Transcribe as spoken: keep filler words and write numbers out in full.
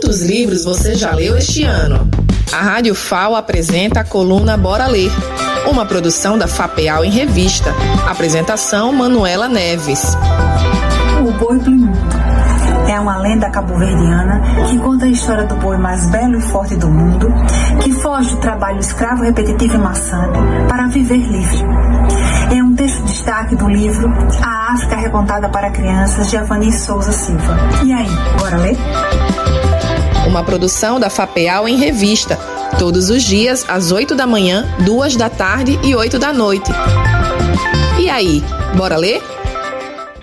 Quantos livros você já leu este ano? A Rádio F A U apresenta a coluna Bora Ler, uma produção da FAPEAL em Revista. Apresentação Manuela Neves. O Boi Plimuto é uma lenda cabo-verdiana que conta a história do boi mais belo e forte do mundo, que foge do trabalho escravo, repetitivo e maçante para viver livre. É um texto de destaque do livro A África Recontada para Crianças, de Avani Souza Silva. E aí, bora ler? Uma produção da FAPEAL em Revista, todos os dias às oito da manhã, duas da tarde e oito da noite. E aí, bora ler?